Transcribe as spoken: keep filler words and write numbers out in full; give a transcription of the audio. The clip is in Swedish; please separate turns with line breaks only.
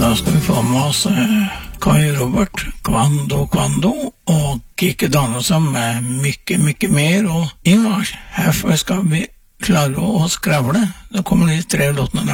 Da skal vi få med oss eh, Kai Robert, Kvando Kvando och Kike Danielsson med mycket, mycket mer. Och Ingvar, här ska vi klara att skravla. Då kommer de tre låtarna